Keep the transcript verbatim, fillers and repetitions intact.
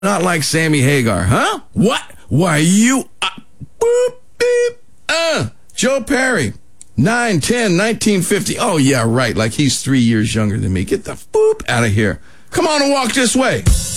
not like Sammy Hagar, huh? What? Why, you... Uh, boop, beep, uh, Joe Perry, nine ten nineteen fifty. Oh, yeah, right, like he's three years younger than me. Get the boop out of here. Come on and walk this way.